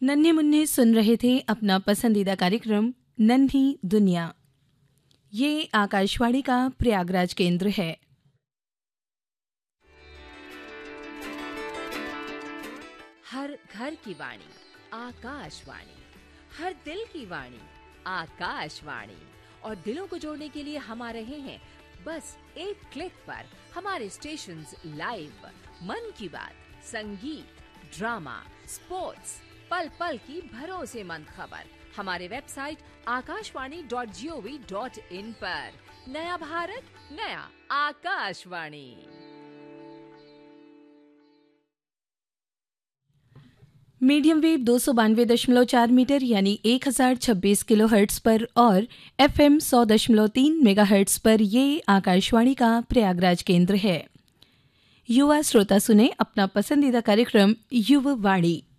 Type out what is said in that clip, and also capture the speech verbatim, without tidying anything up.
नन्हे मुन्ने सुन रहे थे अपना पसंदीदा कार्यक्रम नन्ही दुनिया। ये आकाशवाणी का प्रयागराज केंद्र है। हर घर की वाणी आकाशवाणी, हर दिल की वाणी आकाशवाणी। और दिलों को जोड़ने के लिए हम आ रहे हैं बस एक क्लिक पर। हमारे स्टेशंस लाइव, मन की बात, संगीत, ड्रामा, स्पोर्ट्स, पल पल की भरोसेमंद खबर हमारे website Akashvani dot G O V dot in पर। नया भारत, नया आकाशवाणी। मीडियम वेव दो सौ बानवे दशमलव चार मीटर यानी एक हजार छब्बीस किलो हर्ट्स पर और एफ एम सौ दशमलव तीन मेगा हर्ट्स पर ये आकाशवाणी का प्रयागराज केंद्र है। युवा श्रोता सुने अपना पसंदीदा कार्यक्रम युवा वाणी।